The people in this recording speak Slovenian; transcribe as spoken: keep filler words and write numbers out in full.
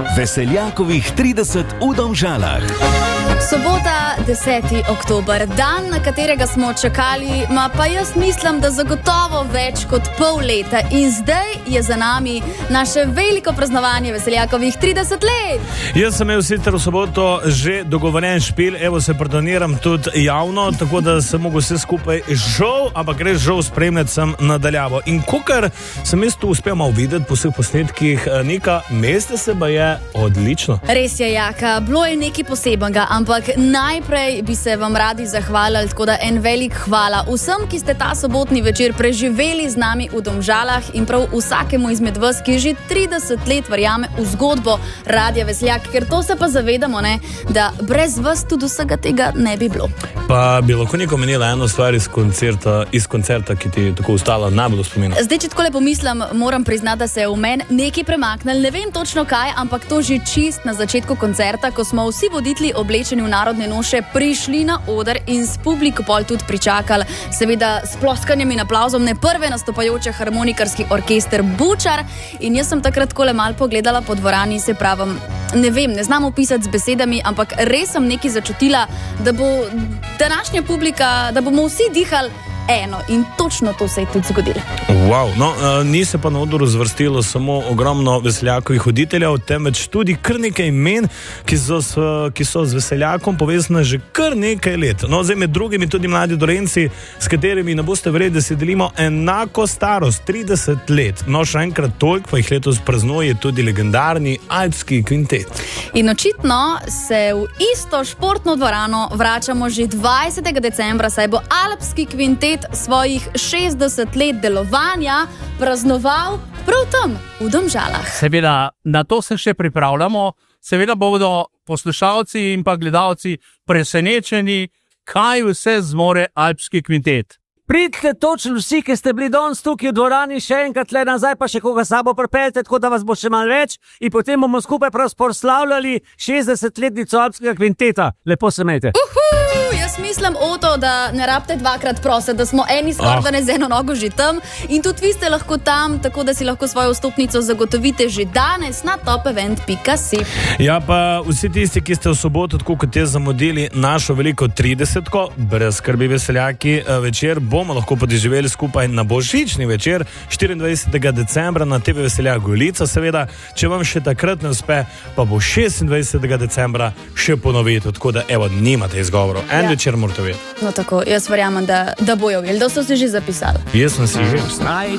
Veseljakovih trideset v Domžalah. Sobota, deseti oktober, dan, na katerega smo čakali, ma pa jaz mislim, da zagotovo več kot pol leta. In zdaj je za nami naše veliko praznovanje Veseljakovih trideset let. Jaz sem imel sicer v soboto že dogovorjen špil, evo se pardoniram tudi javno, tako da sem mogel vse skupaj žal, ampak res žal spremljati sem nadaljavo. In kakor sem jaz tu uspel malo videti po vseh posnetkih, Nika, meste se ba je odlično. Res je, Jaka, bilo je nekaj posebenega, ampak najprej bi se vam radi zahvalili, tako da en velik hvala vsem, ki ste ta sobotni večer preživeli z nami v Domžalah in prav vsakemu izmed vas, ki že trideset let verjame v zgodbo Radia Veseljak, ker to se pa zavedamo, ne, da brez vas tudi vsega tega ne bi bilo. Pa bi lahko neko menila eno stvar iz koncerta, iz koncerta, ki ti je tako ostala najbolj v spominu? Zdaj, če tako lepo mislim, moram priznati, da se je v meni nekaj premaknilo. Ne vem točno kaj, ampak to že čist na začetku koncerta, ko smo vsi voditelji oblečeni v narodne noše prišli na oder in s publiko pol tudi pričakali, seveda s ploskanjem in aplavzom, ne prve nastopajoče harmonikarski orkester Bučar. In jaz sem takrat takole malo pogledala po dvorani, se pravim, ne vem, ne znam opisati z besedami, ampak res sem nekaj začutila, da bo današnja publika, da bomo vsi dihali eno, in točno to se je tudi zgodilo. Wow, no, uh, ni se pa na odru zvrstilo samo ogromno Veseljakovih voditeljev, temveč tudi kar nekaj imen, ki so, s, ki so z Veseljakom povezane že kar nekaj let. No, zdaj med drugimi tudi mladi Dolenci, s katerimi ne boste verjeli, da si delimo enako starost, trideset let. No, še enkrat toliko, pa jih letos praznuje tudi legendarni Alpski kvintet. In očitno se v isto športno dvorano vračamo že dvajsetega decembra, saj bo Alpski kvintet svojih šestdeset let delovanja praznoval prav tam, v Domžalah. Seveda, na to se še pripravljamo. Seveda bodo poslušalci in pa gledalci presenečeni, kaj vse zmore Alpski kvintet. Pridite točno vsi, ki ste bili danes tukaj v dvorani, še enkrat le nazaj, pa še koga sabo pripeljete, tako da vas bo še malo več in potem bomo skupaj proslavljali šestdesetletnico Alpskega kvinteta. Lepo se imejte. Uhu, jaz mislim, Oto, da ne rabite dvakrat prositi, da smo eni skoraj oh. z eno nogo že tam in tudi vi ste lahko tam, tako da si lahko svojo vstopnico zagotovite že danes na topevent pika si. Ja, pa vsi tisti, ki ste v soboto, tako kot je zamudili našo veliko tridesetko, brez skrbi Veseljaki, večer bomo lahko podoživeli skupaj na božični večer štiriindvajsetega decembra na T V Veseljak Golica. Seveda, če vam še takrat ne uspe, pa bo šestindvajsetega decembra še ponovitev, tako da evo, nimate izgovorov. En ja. večer morate vedeti. No tako, jaz verjamem, da, da bojo vedeli, da so se že zapisali. Jaz sem si že.